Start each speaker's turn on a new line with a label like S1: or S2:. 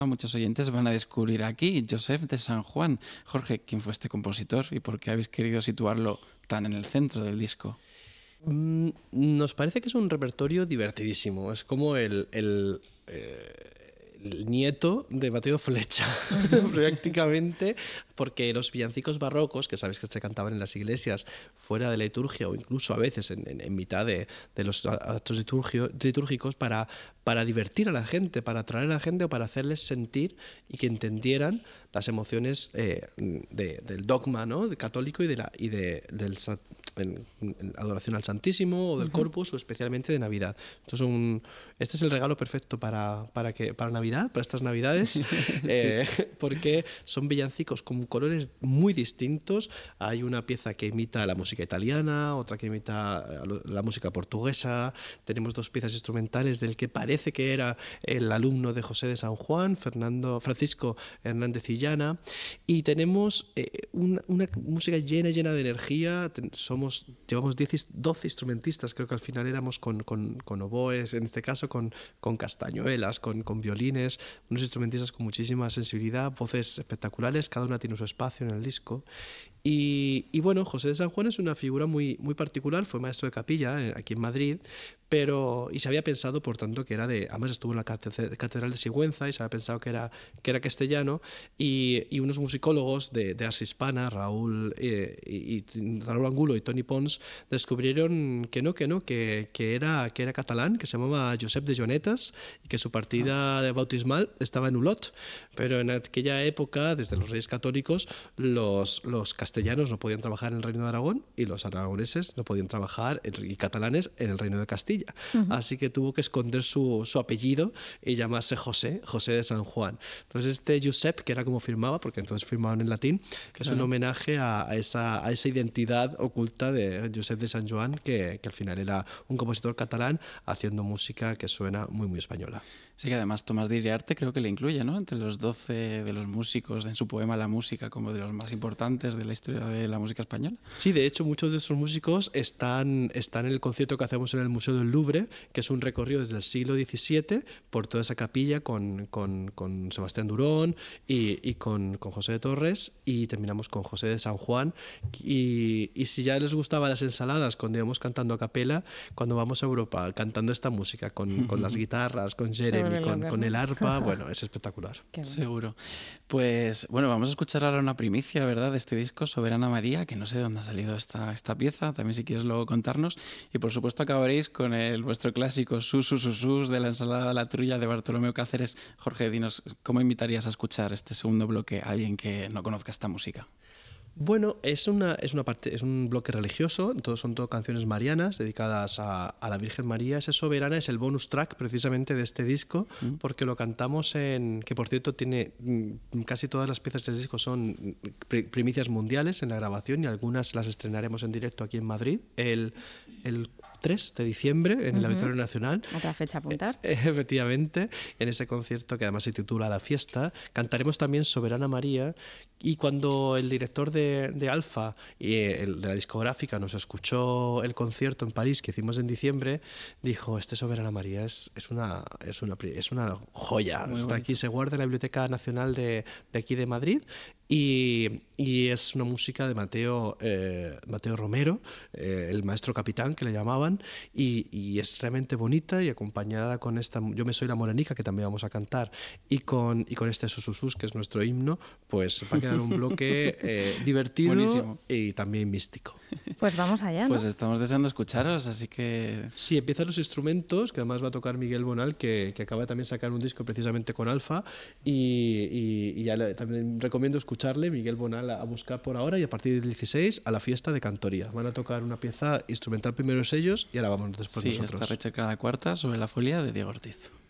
S1: Muchos oyentes van a descubrir aquí Josep de San Juan. Jorge, ¿quién fue este compositor y por qué habéis querido situarlo tan en el centro del disco?
S2: Nos parece que es un repertorio divertidísimo. Es como el nieto de Mateo Flecha, prácticamente, porque los villancicos barrocos, que sabéis que se cantaban en las iglesias fuera de la liturgia o incluso a veces en mitad de los actos litúrgicos para divertir a la gente, para atraer a la gente o para hacerles sentir y que entendieran las emociones del dogma, ¿no?, de católico y del adoración al Santísimo o del Corpus, o especialmente de Navidad. Entonces, este es el regalo perfecto para Navidad, para estas Navidades, porque son villancicos con colores muy distintos. Hay una pieza que imita la música italiana, otra que imita la música portuguesa. Tenemos dos piezas instrumentales del que parece que era el alumno de José de San Juan, Francisco Hernández Illana, y tenemos una música llena de energía. Llevamos 12 instrumentistas, creo que al final éramos con oboes, en este caso con castañuelas, con violines, unos instrumentistas con muchísima sensibilidad, voces espectaculares, cada una tiene su espacio en el disco. Y bueno, José de San Juan es una figura muy particular, fue maestro de capilla aquí en Madrid, y se había pensado, por tanto, que además estuvo en la Catedral de Sigüenza y se había pensado que era castellano, y unos musicólogos de Ars Hispana, Raúl Angulo y Toni Pons, descubrieron que era catalán, que se llamaba Josep de Jonetas y que su partida bautismal estaba en Olot, pero en aquella época, desde los Reyes Católicos, los castellanos no podían trabajar en el Reino de Aragón y los aragoneses no podían trabajar, y catalanes, en el Reino de Castilla. Así que tuvo que esconder su apellido y llamarse José de San Juan. Entonces este Josep, que era como firmaba, porque entonces firmaban en latín, que es un homenaje a esa identidad oculta de Josep de San Juan, que al final era un compositor catalán haciendo música que suena muy española.
S1: Sí, que además Tomás de Iriarte creo que le incluye, ¿no?, entre los 12 de los músicos en su poema La Música, como de los más importantes de la historia de la música española.
S2: Sí, de hecho muchos de esos músicos están en el concierto que hacemos en el Museo del Louvre, que es un recorrido desde el siglo XVII por toda esa capilla con Sebastián Durón y con José de Torres, y terminamos con José de San Juan. Y si ya les gustaban las ensaladas cuando íbamos cantando a capela, cuando vamos a Europa cantando esta música con las guitarras, con Jeremy, con el arpa, bueno, es espectacular.
S1: Seguro. Pues bueno, vamos a escuchar ahora una primicia, ¿verdad?, de este disco, Soberana María, que no sé de dónde ha salido esta pieza, también si quieres luego contarnos. Y por supuesto acabaréis con vuestro clásico Sus de la ensalada de la trulla de Bartolomeo Cáceres. Jorge, dinos, ¿cómo invitarías a escuchar este segundo bloque a alguien que no conozca esta música?
S2: Bueno, es un bloque religioso, son todo canciones marianas dedicadas a la Virgen María. Ese Soberana es el bonus track precisamente de este disco, porque lo cantamos que por cierto tiene casi todas las piezas del disco son primicias mundiales en la grabación, y algunas las estrenaremos en directo aquí en Madrid el 3 de diciembre en el Auditorio Nacional.
S3: Otra fecha a apuntar.
S2: Efectivamente, en ese concierto que además se titula La Fiesta, cantaremos también Soberana María. Y cuando el director de Alfa y el de la discográfica nos escuchó el concierto en París que hicimos en diciembre, dijo: este Soberana María es una joya. Está aquí, se guarda en la Biblioteca Nacional de aquí de Madrid, y es una música de Mateo Romero, el maestro capitán que le llamaban, y es realmente bonita, y acompañada con esta Yo me soy la morenica, que también vamos a cantar, y con este Sususus, que es nuestro himno, pues va a quedar un bloque divertido.
S1: Buenísimo.
S2: Y también místico.
S3: Pues vamos allá, ¿no?
S1: Pues estamos deseando escucharos, así que...
S2: Sí, empiezan los instrumentos, que además va a tocar Miguel Bonal, que acaba de también sacar un disco precisamente con Alfa, y ya también recomiendo escucharle, Miguel Bonal, a buscar por ahora, y a partir del 16 a la fiesta de Cantoría. Van a tocar una pieza instrumental primero ellos, y ahora vamos después nosotros.
S1: Sí, está Reche cada cuarta sobre la folia de Diego Ortiz.